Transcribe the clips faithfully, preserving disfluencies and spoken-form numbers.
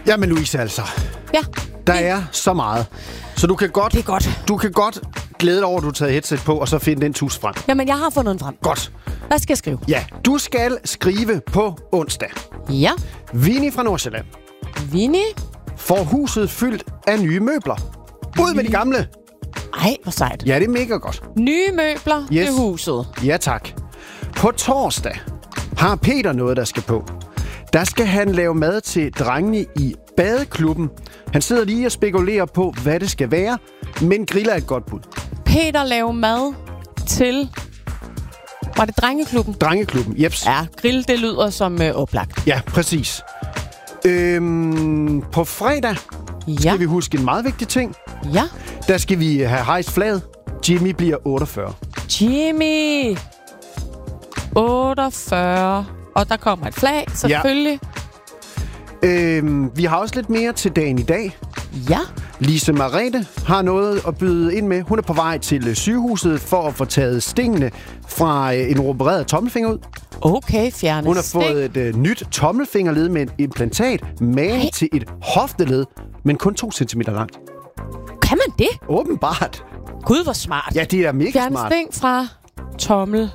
Jamen Louise, altså. Ja. Der er så meget. Så du kan godt, Det er godt. Du kan godt glæde dig over, at du har taget headset på, og så finde den tus frem. Jamen, jeg har fundet den frem. Godt. Hvad skal jeg skrive? Ja, du skal skrive på onsdag. Ja. Vinnie fra Nordsjælland Vinnie. får huset fyldt af nye møbler. Ud med de gamle. Ej, hvor sejt. Ja, det er mega godt. Nye møbler Yes. til huset. Ja, tak. På torsdag har Peter noget, der skal på. Der skal han lave mad til drengene i badeklubben. Han sidder lige og spekulerer på, hvad det skal være, men griller er et godt bud. Peter laver mad til... Var det Drengeklubben? Drengeklubben, jeps. Ja, grill, det lyder som øh, oplagt. Ja, præcis. Øhm, på fredag Ja. skal vi huske en meget vigtig ting. Ja. Der skal vi have hejst flaget. Jimmy bliver otteogfyrre. Jimmy. otteogfyrre. Og der kommer et flag, selvfølgelig. Øhm, vi har også lidt mere til dagen i dag. Ja. Lise Marete har noget at byde ind med. Hun er på vej til sygehuset for at få taget stingene fra en opereret tommelfinger ud. Okay, fjerne Hun har sting. fået et øh, nyt tommelfingerled med et implantat, magen til et hofteled, men kun to centimeter langt. Kan man det? Åbenbart. Gud, hvor smart. Ja, det er mega Fjerne smart. sting fra tommel.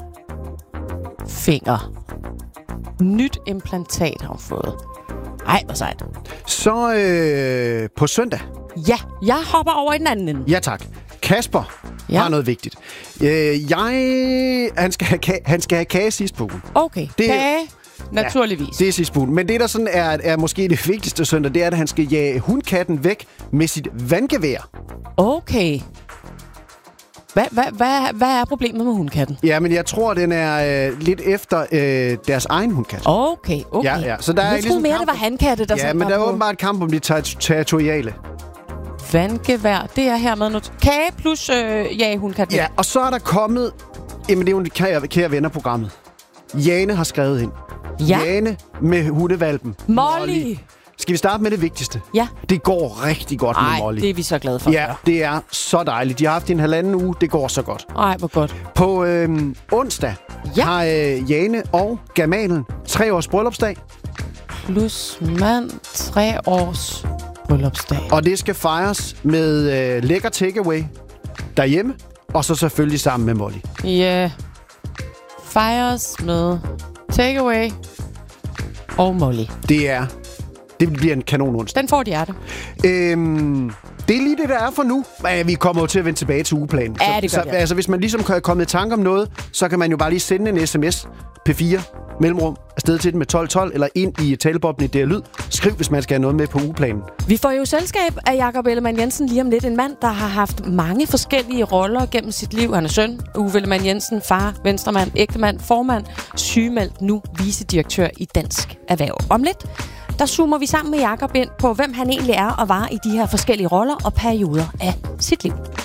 Finger. Nyt implantat har hun fået. Ej, hvor sejt. Så øh, på søndag. Ja, jeg hopper over i den anden ende. Ja, tak. Kasper Ja. ja. har noget vigtigt. Øh, jeg... Han skal, have kage, han skal have kage sidst på ugen. Okay, Det- kage. Naturligvis. Det er sidst på ugen. Men det, der sådan er, er måske det vigtigste søndag, det er, at han skal jage hundkatten væk med sit vandgevær. Okay. Hvad, hvad, hvad, hvad er problemet med hundkatten? Ja, men jeg tror, den er øh, lidt efter øh, deres egen hundkat. Okay, okay. Ja, ja. Så der er jeg troede ligesom mere, kamp- det var hankatte, der Ja, sådan men var der er på åbenbart kamp om de ter- territoriale. vandgevær. Det er hermed noget. Kage plus øh, ja, hundkat. Ja, og så er der kommet... Jamen, det er jo en kære, kære venner-programmet. Jane har skrevet ind. Ja. Jane med hundevalpen. Molly. Skal vi starte med det vigtigste? Ja. Det går rigtig godt med Ej, Molly. det er vi så glade for. Ja, det er så dejligt. De har haft en halvanden uge. Det går så godt. Ej, hvor godt. På øh, onsdag Ja. har øh, Jane og Gamalen tre års bryllupsdag. Plus mand, tre års bryllupsdag. Og det skal fejres med øh, lækker takeaway derhjemme. Og så selvfølgelig sammen med Molly. Ja. Fejres med takeaway og Molly. Det er... Det bliver en kanon onsdag. Den får et hjerte. Øhm, det er lige det, der er for nu. Men vi kommer jo til at vende tilbage til ugeplanen. Ja, så, det gør så, vi. altså, hvis man ligesom kan komme i tanke om noget, så kan man jo bare lige sende en sms P fire mellemrum afsted til den med tolv tolv, eller ind i talebobben i D R Lyd. Skriv, hvis man skal have noget med på ugeplanen. Vi får jo selskab af Jakob Ellemann Jensen lige om lidt. En mand, der har haft mange forskellige roller gennem sit liv. Han er søn, Uffe Ellemann Jensen, far, venstremand, ægtemand, formand, sygemeldt, nu vicedirektør i Dansk Erhverv. Om lidt, der zoomer vi sammen med Jakob ind på, hvem han egentlig er og var i de her forskellige roller og perioder af sit liv.